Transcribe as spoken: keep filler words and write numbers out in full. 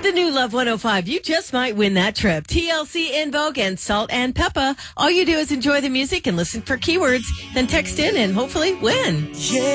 the new Love one oh five, you just might win that trip. T L C, En Vogue, and Salt and Peppa. All you do is enjoy the music and listen for keywords, then text in and hopefully win. Yeah.